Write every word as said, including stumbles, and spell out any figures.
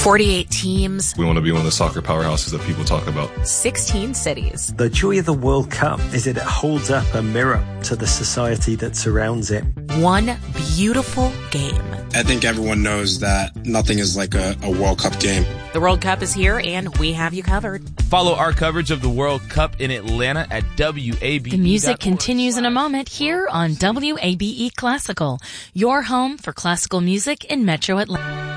forty-eight teams. We want to be one of the soccer powerhouses that people talk about. sixteen cities. The joy of the World Cup is that it holds up a mirror to the society that surrounds it. One beautiful game. I think everyone knows that nothing is like a, a World Cup game. The World Cup is here, and we have you covered. Follow our coverage of the World Cup in Atlanta at W A B E. The music continues in a moment here on W A B E Classical, your home for classical music in Metro Atlanta.